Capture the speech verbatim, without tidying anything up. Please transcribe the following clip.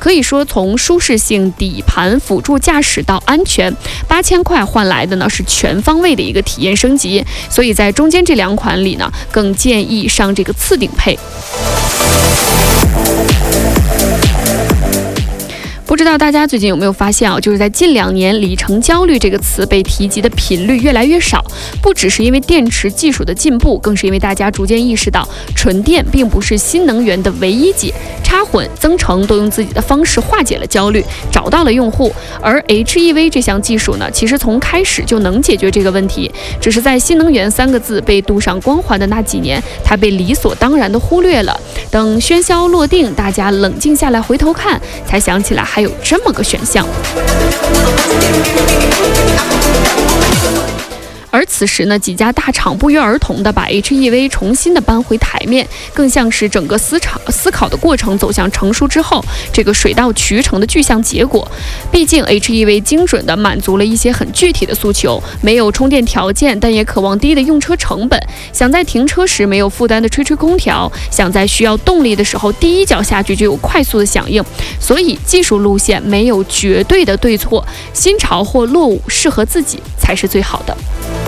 可以说从舒适性、底盘、辅助驾驶到安全，八千块换来的呢是全方位的一个体验升级。所以在中间这两款里呢，更建议上这个次顶配。不知道大家最近有没有发现啊，就是在近两年，里程焦虑这个词被提及的频率越来越少。不只是因为电池技术的进步，更是因为大家逐渐意识到，纯电并不是新能源的唯一解，插混、增程都用自己的方式化解了焦虑，找到了用户。而 H E V 这项技术呢，其实从开始就能解决这个问题，只是在新能源三个字被镀上光环的那几年，它被理所当然的忽略了。等喧嚣落定，大家冷静下来回头看，才想起来还有这么个选项。而此时呢，几家大厂不约而同的把 H E V 重新的搬回台面，更像是整个思考思考的过程走向成熟之后，这个水到渠成的具象结果。毕竟 H E V 精准的满足了一些很具体的诉求，没有充电条件，但也渴望低的用车成本，想在停车时没有负担的吹吹空调，想在需要动力的时候第一脚下去就有快速的响应。所以技术路线没有绝对的对错，新潮或落伍适合自己才是最好的。